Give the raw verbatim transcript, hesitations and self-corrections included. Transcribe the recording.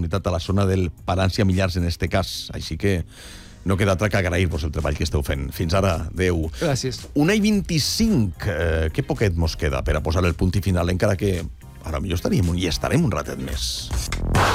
comunitat a la zona del Palància Millars, en este cas. Així que no queda altra que agrair-vos el treball que esteu fent. Fins ara, adeu. Gràcies. Una i vint-i-cinc. Eh, què poquet mos queda per a posar el punt i final, encara que ara millor estaríem i estarem un ratet més.